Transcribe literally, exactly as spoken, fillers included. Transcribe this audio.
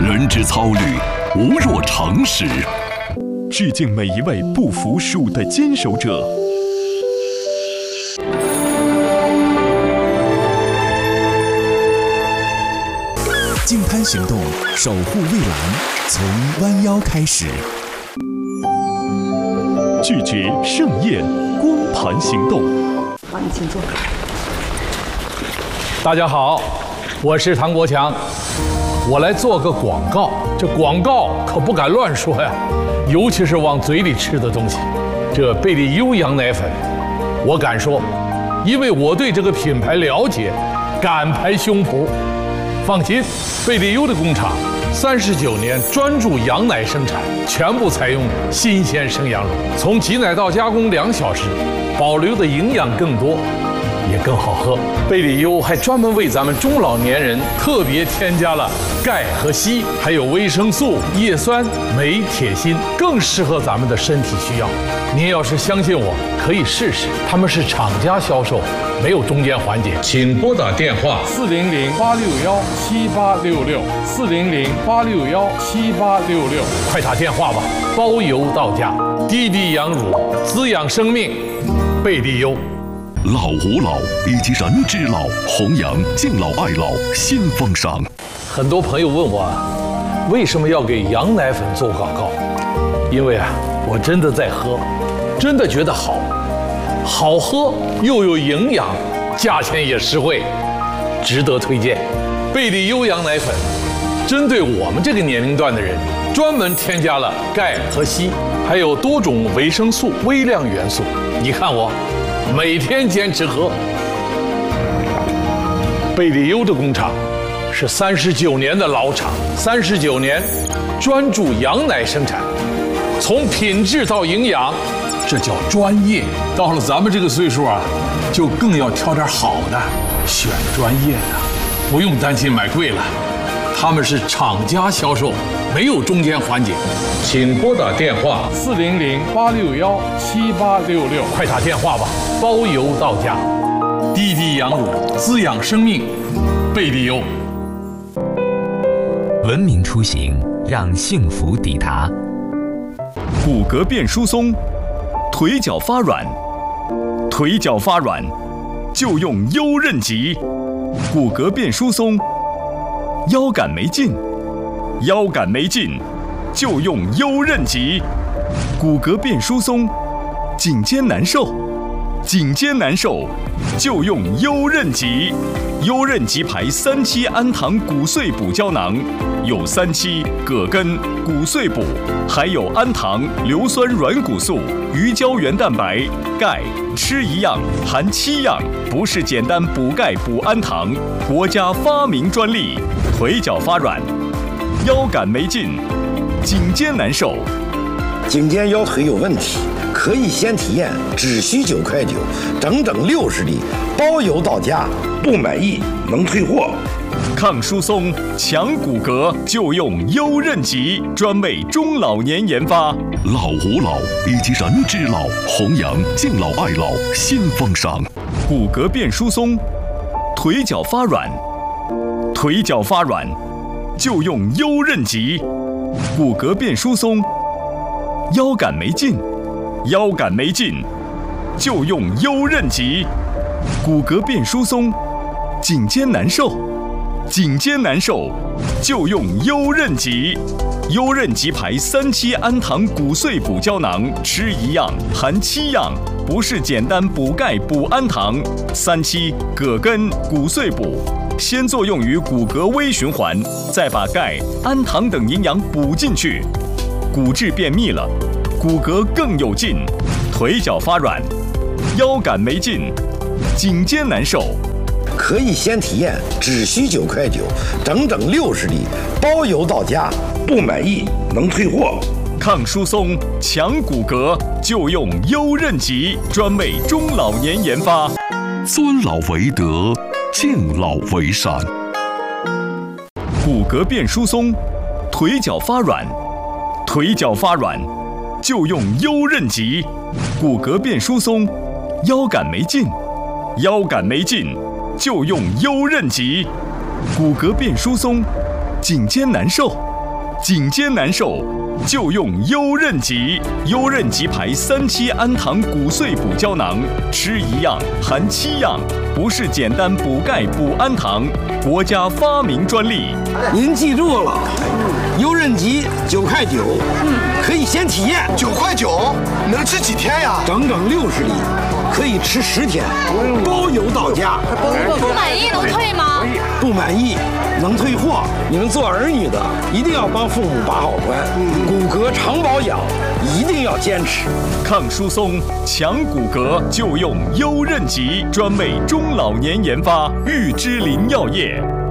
人之操履，无若长矢。 致敬每一位不服输的坚守者。净滩行动，守护蔚蓝，从弯腰开始。拒绝盛宴，光盘行动。 好，你请坐。 大家好，我是唐国强，我来做个广告。这广告可不敢乱说呀，尤其是往嘴里吃的东西。这贝利优羊奶粉，我敢说，因为我对这个品牌了解，敢拍胸脯。放心，贝利优的工厂三十九年专注羊奶生产，全部采用新鲜生羊乳，从挤奶到加工两小时，保留的营养更多，也更好喝。贝利优还专门为咱们中老年人特别添加了钙和硒，还有维生素、叶酸、镁、铁、锌，更适合咱们的身体需要。您要是相信我，可以试试。他们是厂家销售，没有中间环节。请拨打电话四零零八六幺七八六六四零零八六幺七八六六，快打电话吧，包邮到家。滴滴羊乳，滋养生命，贝利优。 老吾老以及人之老，弘扬敬老爱老新风尚。 很多朋友问我，为什么要给羊奶粉做广告？因为啊，我真的在喝，真的觉得好，好喝又有营养，价钱也实惠，值得推荐。贝利优羊奶粉，针对我们这个年龄段的人，专门添加了钙和硒，还有多种维生素、微量元素。你看我。每天坚持喝。贝利优的工厂是三十九年的老厂，三十九年专注羊奶生产，从品质到营养，这叫专业。到了咱们这个岁数啊，就更要挑点好的，选专业的，不用担心买贵了。他们是厂家销售，没有中间环节。请拨打电话四零零八六幺七八六六，快打电话吧，包邮到家。滴滴羊乳，滋养生命，贝利优。 文明出行，让幸福抵达。 骨骼变疏松，腿脚发软，腿脚发软就用优韧极。骨骼变疏松，腰杆没劲，腰杆没劲就用优韧极。骨骼变疏松，颈肩难受，颈肩难受就用优韧极。优韧极牌三七氨糖骨碎补胶囊，有三七、葛根、骨碎补，还有氨糖、硫酸软骨素、鱼胶原蛋白、钙，吃一样含七样，不是简单补钙补氨糖，国家发明专利。腿脚发软，腰杆没劲，颈肩难受， 颈肩腰腿有问题，可以先体验，只需九块九，整整六十粒，包邮到家，不满意能退货。 抗疏松、强骨骼就用优韧极，专为中老年研发。 老吾老以及人之老，弘扬敬老爱老新风尚。 骨骼变疏松，腿脚发软，腿脚发软就用优韧极。骨骼变疏松，腰杆没劲，腰杆没劲就用优韧极。骨骼变疏松，颈肩难受，颈肩难受就用优韧极。优韧极牌三七氨糖骨碎补胶囊，吃一样含七样，不是简单补钙补氨糖。三七、葛根、骨碎补，先作用于骨骼微循环，再把钙、氨糖等营养补进去，骨质变密了，骨骼更有劲，腿脚发软，腰杆没劲，颈肩难受。 可以先体验，只需九块九，整整六十粒，包邮到家，不满意能退货。 抗疏松、强骨骼就用优韧极，专为中老年研发。 尊老为德，敬老为善。 骨骼变疏松，腿脚发软，腿脚发软就用优韧极。骨骼变疏松，腰杆没劲，腰杆没劲就用优韧极。骨骼变疏松，颈肩难受， 颈肩难受，就用优韧吉。优韧吉牌三七氨糖骨碎补胶囊，吃一样含七样，不是简单补钙补氨糖，国家发明专利。 您记住了，优韧吉九块九，嗯，可以先体验。 九块九能吃几天呀？ 整整六十粒，可以吃十天，包邮到家。 不满意能退吗？ 不满意能退货。你们做儿女的一定要帮父母把好关，骨骼长保养一定要坚持。 抗疏松、强骨骼就用优韧吉，专为中老年研发，玉芝林药业。